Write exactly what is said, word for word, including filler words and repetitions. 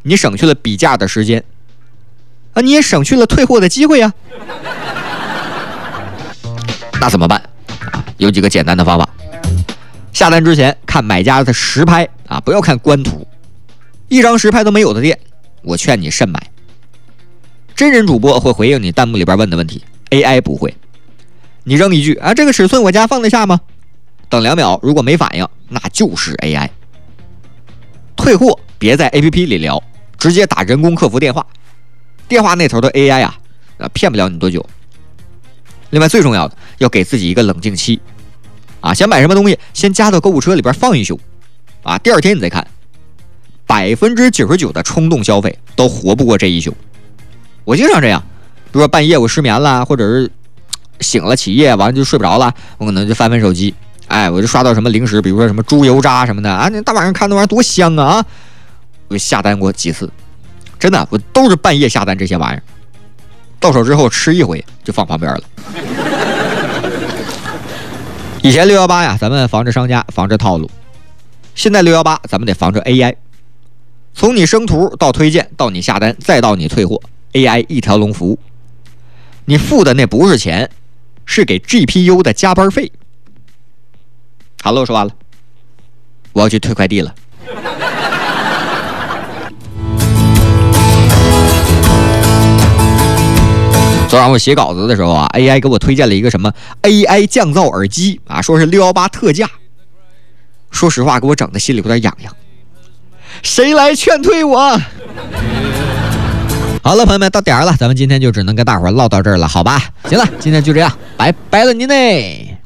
你省去了比价的时间，啊，你也省去了退货的机会呀。那怎么办啊？有几个简单的方法。下单之前看买家的实拍啊，不要看官图，一张实拍都没有的店，我劝你慎买。真人主播会回应你弹幕里边问的问题 ，A I 不会。你扔一句啊，这个尺寸我家放得下吗？等两秒，如果没反应，那就是 A I。退货别在 A P P 里聊，直接打人工客服电话，电话那头的 A I 啊，骗不了你多久。另外最重要的，要给自己一个冷静期，啊，想买什么东西，先加到购物车里边放一宿，啊，第二天你再看，百分之九十九的冲动消费都活不过这一宿。我经常这样，比如说半夜我失眠了，或者是醒了起夜，完了就睡不着了，我可能就翻翻手机，哎，我就刷到什么零食，比如说什么猪油渣什么的啊，那大晚上看那玩意儿多香啊啊！我下单过几次，真的，我都是半夜下单这些玩意儿，到手之后吃一回就放旁边了。以前六一八呀，咱们防着商家，防着套路；现在六一八，咱们得防着 A I。从你生图到推荐，到你下单，再到你退货 ，A I 一条龙服务。你付的那不是钱，是给 G P U 的加班费。好了，我说完了，我要去退快递了。昨晚我写稿子的时候啊 ，A I 给我推荐了一个什么 A I 降噪耳机啊，说是六一八特价。说实话，给我整的心里有点痒痒。谁来劝退我？好了，朋友们，到点儿了，咱们今天就只能跟大伙儿唠到这儿了，好吧？行了，今天就这样，拜拜了您嘞。